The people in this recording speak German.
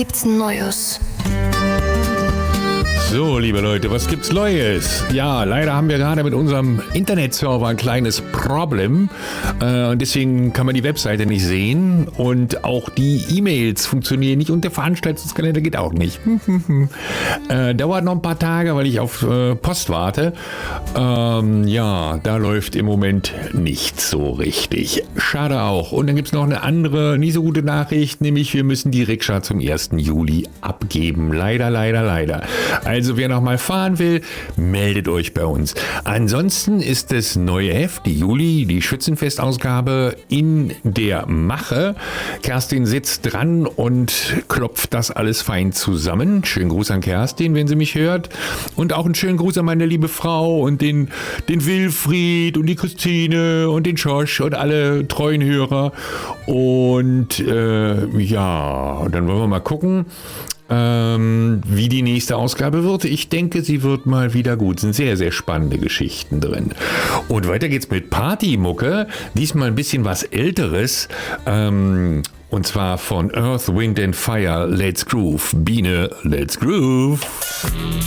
gibt's Neues? So, liebe Leute, was gibt's Neues? Ja, leider haben wir gerade mit unserem Internetserver ein kleines Problem. Deswegen kann man die Webseite nicht sehen und auch die E-Mails funktionieren nicht und der Veranstaltungskalender geht auch nicht. Dauert noch ein paar Tage, weil ich auf Post warte. Ja, da läuft im Moment nicht so richtig. Schade auch. Und dann gibt's noch eine andere, nicht so gute Nachricht, nämlich wir müssen die Rikscha zum 1. Juli abgeben. Leider. Also wer noch mal fahren will, meldet euch bei uns. Ansonsten ist das neue Heft, die Schützenfestausgabe, in der Mache. Kerstin sitzt dran und klopft das alles fein zusammen. Schönen Gruß an Kerstin, wenn sie mich hört. Und auch einen schönen Gruß an meine liebe Frau und den Wilfried und die Christine und den Josh und alle treuen Hörer. Und ja, dann wollen wir mal gucken, wie die nächste Ausgabe wird. Ich denke, sie wird mal wieder gut. Es sind sehr, sehr spannende Geschichten drin. Und weiter geht's mit Partymucke. Diesmal ein bisschen was Älteres. Und zwar von Earth, Wind and Fire, Let's Groove. Biene, Let's Groove.